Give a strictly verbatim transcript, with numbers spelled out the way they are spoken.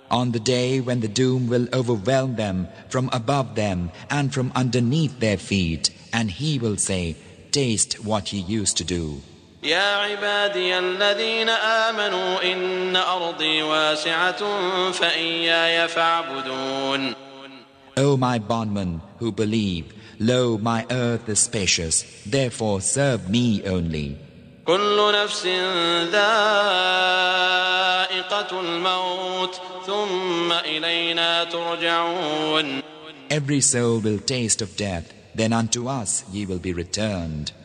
On the day when the doom will overwhelm them from above them and from underneath their feet, and He will say, taste what ye used to do. يا عبادي الذين آمنوا إن أرضي واسعة فإياي فاعبدون. O my bondmen who believe, lo, my earth is spacious, therefore serve me only. كل نفس ذائقة الموت ثم إلينا ترجعون. Every soul will taste of death, then unto us ye will be returned.